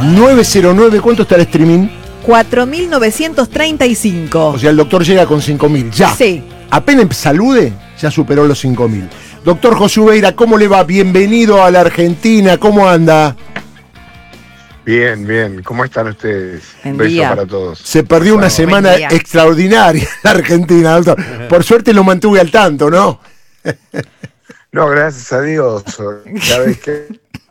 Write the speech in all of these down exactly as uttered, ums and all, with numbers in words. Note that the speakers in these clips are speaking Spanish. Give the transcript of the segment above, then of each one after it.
nueve cero nueve, ¿cuánto está el streaming? cuatro mil novecientos treinta y cinco. O sea, el doctor llega con cinco mil, ya. Sí. Apenas salude, ya superó los cinco mil. Doctor José Ubeira, ¿cómo le va? Bienvenido a la Argentina, ¿cómo anda? Bien, bien. ¿Cómo están ustedes? Buen Beso día. para todos. Se perdió una Buen semana día. extraordinaria en la Argentina, doctor. Por suerte lo mantuve al tanto, ¿no? No, gracias a Dios. ¿Sabes qué?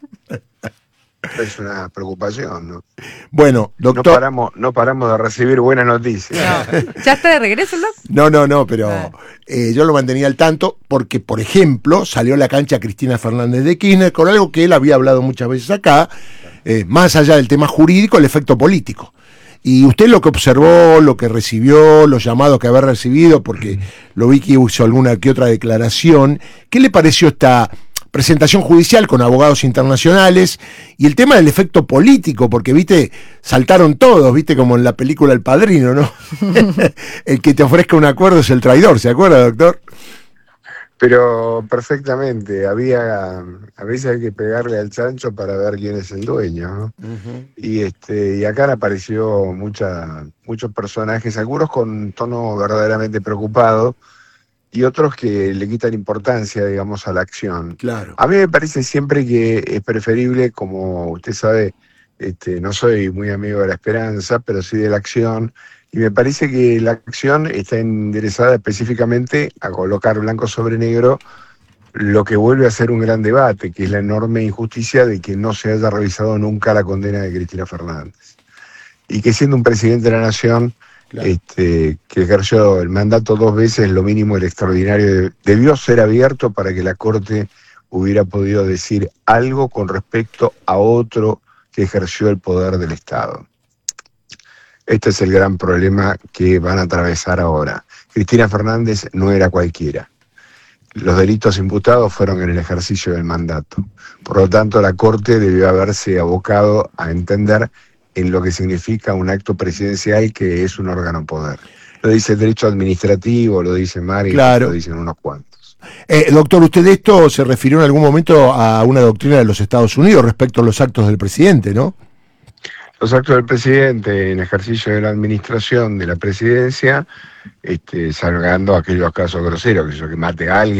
Es una preocupación, ¿no? Bueno, No doctor... paramos, no paramos de recibir buenas noticias. No. ¿Ya está de regreso, Doc? No, no, no, pero Ah. eh, yo lo mantenía al tanto porque, por ejemplo, salió a la cancha Cristina Fernández de Kirchner con algo que él había hablado muchas veces acá, eh, más allá del tema jurídico, el efecto político. Y usted lo que observó, lo que recibió, los llamados que había recibido, porque lo vi que hizo alguna que otra declaración, ¿qué le pareció esta presentación judicial con abogados internacionales y el tema del efecto político? Porque, viste, saltaron todos, viste, como en la película El Padrino, ¿no? El que te ofrezca un acuerdo es el traidor, ¿se acuerda, doctor? Pero perfectamente. Había, a veces hay que pegarle al chancho para ver quién es el dueño, ¿no? Uh-huh. Y este, y acá apareció mucha, muchos personajes, algunos con tono verdaderamente preocupado, y otros que le quitan importancia, digamos, a la acción. Claro. A mí me parece siempre que es preferible, como usted sabe, este, no soy muy amigo de la esperanza, pero sí de la acción, y me parece que la acción está enderezada específicamente a colocar blanco sobre negro lo que vuelve a ser un gran debate, que es la enorme injusticia de que no se haya revisado nunca la condena de Cristina Fernández. Y que siendo un presidente de la Nación, Claro. Este, que ejerció el mandato dos veces, lo mínimo el extraordinario debió ser abierto para que la Corte hubiera podido decir algo con respecto a otro que ejerció el poder del Estado. Este es el gran problema que van a atravesar ahora. Cristina Fernández no era cualquiera. Los delitos imputados fueron en el ejercicio del mandato. Por lo tanto, la Corte debió haberse abocado a entender en lo que significa un acto presidencial, que es un órgano poder. Lo dice el derecho administrativo, lo dice Mari, Claro. lo dicen unos cuantos. Eh, doctor, ¿usted de esto se refirió en algún momento a una doctrina de los Estados Unidos respecto a los actos del presidente, no? Los actos del presidente en ejercicio de la administración de la presidencia, este, salvando aquellos casos groseros, que, yo, que mate a alguien,